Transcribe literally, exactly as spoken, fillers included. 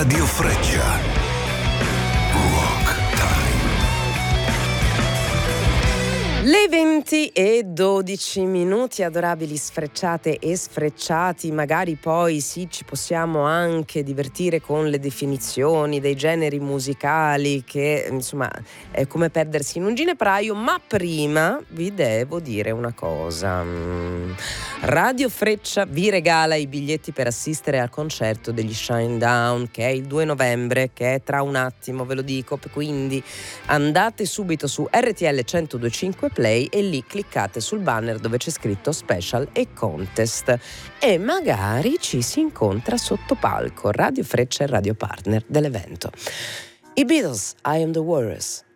Radio Freccia. Rock Time. Le venti e dodici minuti, adorabili sfrecciate e sfrecciati. Magari poi sì, ci possiamo anche divertire con le definizioni dei generi musicali, che insomma è come perdersi in un ginepraio, ma prima vi devo dire una cosa. Radio Freccia vi regala i biglietti per assistere al concerto degli Shinedown, che è il due novembre, che è tra un attimo, ve lo dico, quindi andate subito su R T L centodue e cinque Play e lì cliccate sul banner dove c'è scritto Special e Contest e magari ci si incontra sotto palco. Radio Freccia e radio partner dell'evento. I Beatles, I Am The Walrus.